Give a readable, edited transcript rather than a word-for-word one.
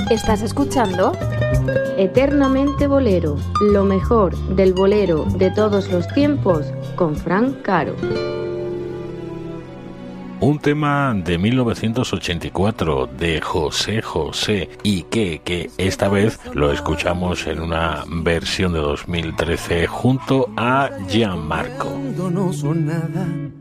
¿Estás escuchando? Eternamente Bolero, lo mejor del bolero de todos los tiempos, con Fran Caro. Un tema de 1984 de José José y que esta vez lo escuchamos en una versión de 2013 junto a Gianmarco. No son nada,